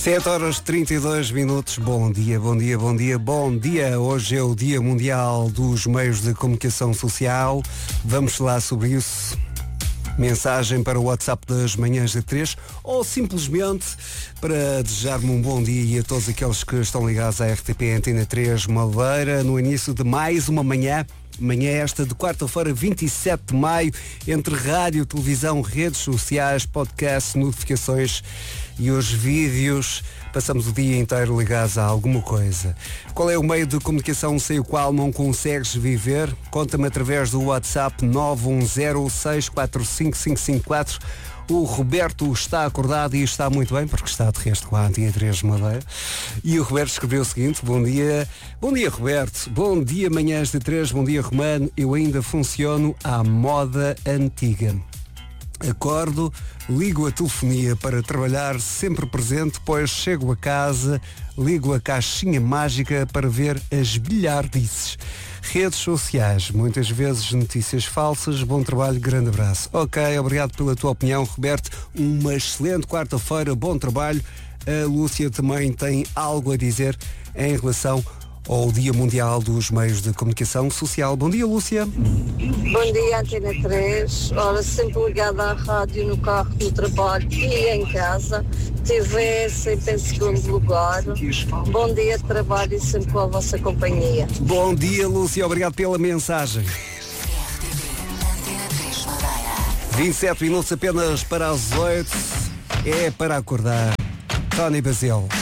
7h32. Bom dia, bom dia, bom dia, bom dia. Hoje é o Dia Mundial dos Meios de Comunicação Social. Vamos falar sobre isso. Mensagem para o WhatsApp das manhãs da 3 ou simplesmente para desejar-me um bom dia a todos aqueles que estão ligados à RTP Antena 3 Madeira no início de mais uma manhã. Manhã esta de quarta-feira, 27 de maio, entre rádio, televisão, redes sociais, podcast, notificações e os vídeos. Passamos o dia inteiro ligados a alguma coisa. Qual é o meio de comunicação sem o qual não consegues viver? Conta-me através do WhatsApp 910645554. O Roberto está acordado e está muito bem, porque está de resto com a Antena 3 Madeira. E o Roberto escreveu o seguinte: bom dia Roberto, bom dia manhãs de 3, bom dia Romano, eu ainda funciono à moda antiga. Acordo, ligo a telefonia para trabalhar sempre presente, depois chego a casa, ligo a caixinha mágica para ver as bilhardices. Redes sociais, muitas vezes notícias falsas, bom trabalho, grande abraço. Ok, obrigado pela tua opinião, Roberto, uma excelente quarta-feira, bom trabalho. A Lúcia também tem algo a dizer em relação ao Dia Mundial dos Meios de Comunicação Social. Bom dia, Lúcia. Bom dia, Antena 3. Ora, sempre ligada à rádio, no carro, no trabalho e em casa. TV sempre em segundo lugar. Bom dia de trabalho e sempre com a vossa companhia. Bom dia, Lúcia. Obrigado pela mensagem. 27 minutos apenas para as 8. É para acordar. Tony Basile.